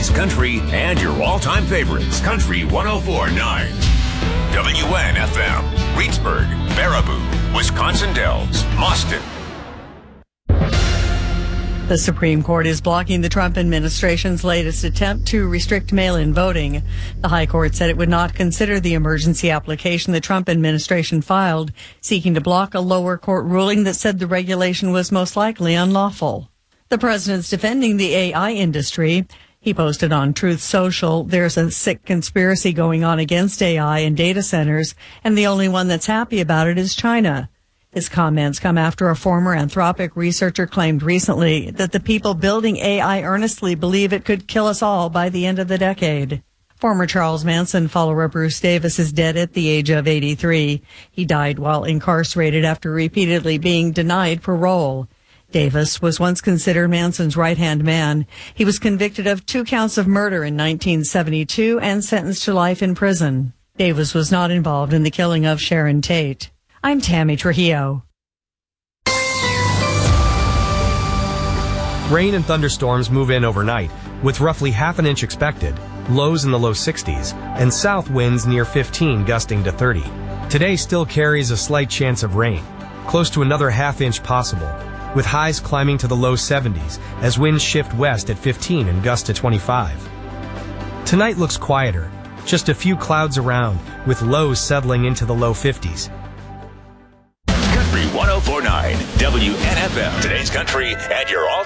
Today's country and your all-time favorites. Country 104.9. WNFM. Reedsburg, Baraboo, Wisconsin Dells, Mauston. The Supreme Court is blocking the Trump administration's latest attempt to restrict mail-in voting. The High Court said it would not consider the emergency application the Trump administration filed, seeking to block a lower court ruling that said the regulation was most likely unlawful. The president's defending the AI industry. He posted on Truth Social, "There's a sick conspiracy going on against AI and data centers, and the only one that's happy about it is China." His comments come after a former Anthropic researcher claimed recently that the people building AI earnestly believe it could kill us all by the end of the decade. Former Charles Manson follower Bruce Davis is dead at the age of 83. He died while incarcerated after repeatedly being denied parole. Davis was once considered Manson's right-hand man. He was convicted of 2 counts of murder in 1972 and sentenced to life in prison. Davis was not involved in the killing of Sharon Tate. I'm Tammy Trujillo. Rain and thunderstorms move in overnight, with roughly half an inch expected, lows in the low 60s, and south winds near 15 gusting to 30. Today still carries a slight chance of rain, close to another half inch possible, with highs climbing to the low 70s as winds shift west at 15 and gust to 25. Tonight looks quieter, just a few clouds around, with lows settling into the low 50s. Country 104.9 WNFM. Today's country and your all